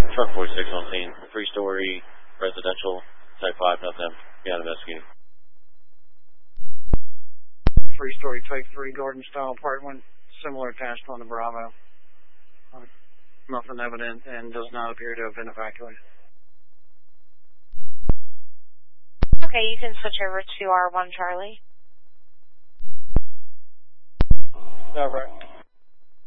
Truck 46 on scene. 3-story residential, type 5, nothing. Got investigating. 3-story type 3 garden style apartment, similar attached on the Bravo. Nothing evident and does not appear to have been evacuated. Okay, you can switch over to R1 Charlie. Over.